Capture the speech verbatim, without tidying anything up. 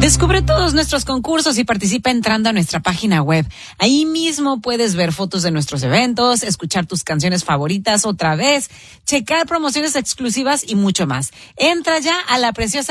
Descubre todos nuestros concursos y participa entrando a nuestra página web. Ahí mismo puedes ver fotos de nuestros eventos, escuchar tus canciones favoritas otra vez, checar promociones exclusivas y mucho más. Entra ya a la preciosa